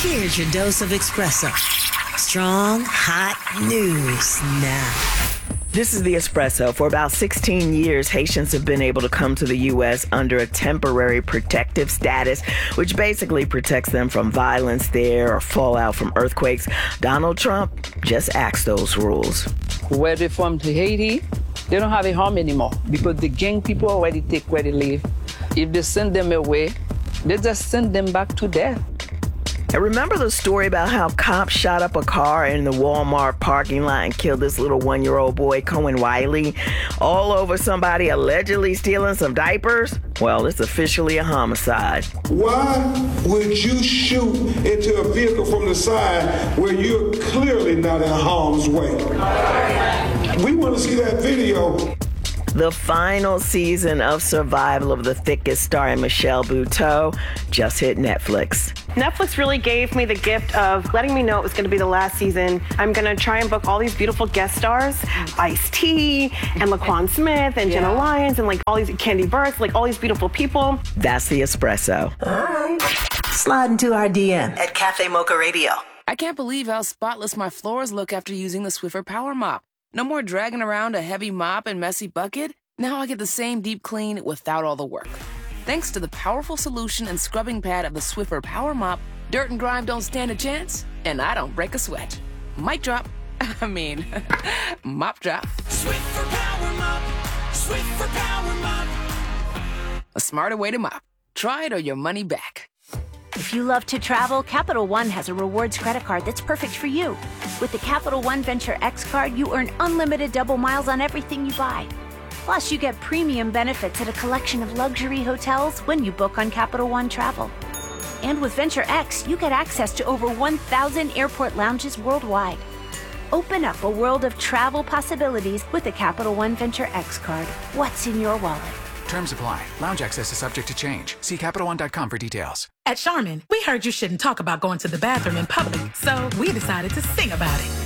Here's your dose of espresso. Strong, hot news now. This is the Espresso. For about 16 years, Haitians have been able to come to the U.S. under a temporary protective status, which basically protects them from violence there or fallout from earthquakes. Donald Trump just axed those rules. Where they're from to Haiti, they don't have a home anymore because the gang people already take where they live. If they send them away, they just send them back to death. And remember the story about how cops shot up a car in the Walmart parking lot and killed this little 1-year-old boy, Cohen Wiley, all over somebody allegedly stealing some diapers? Well, it's officially a homicide. Why would you shoot into a vehicle from the side where you're clearly not in harm's way? We want to see that video. The final season of Survival of the Thickest, starring Michelle Buteau, just hit Netflix. Netflix really gave me the gift of letting me know it was going to be the last season. I'm going to try and book all these beautiful guest stars, Ice-T and Laquan Smith and Jenna Lyons and like all these Candy Burke, like all these beautiful people. That's the Espresso. All right. Slide into our DM at Cafe Mocha Radio. I can't believe how spotless my floors look after using the Swiffer Power Mop. No more dragging around a heavy mop and messy bucket. Now I get the same deep clean without all the work. Thanks to the powerful solution and scrubbing pad of the Swiffer Power Mop, dirt and grime don't stand a chance, and I don't break a sweat. Mic drop. Mop drop. Swiffer Power Mop. Swiffer Power Mop. A smarter way to mop. Try it or your money back. If you love to travel, Capital One has a rewards credit card that's perfect for you. With the Capital One Venture X card, you earn unlimited double miles on everything you buy. Plus, you get premium benefits at a collection of luxury hotels when you book on Capital One Travel. And with Venture X, you get access to over 1,000 airport lounges worldwide. Open up a world of travel possibilities with the Capital One Venture X card. What's in your wallet? Terms apply. Lounge access is subject to change. See CapitalOne.com for details. At Charmin, we heard you shouldn't talk about going to the bathroom in public, so we decided to sing about it.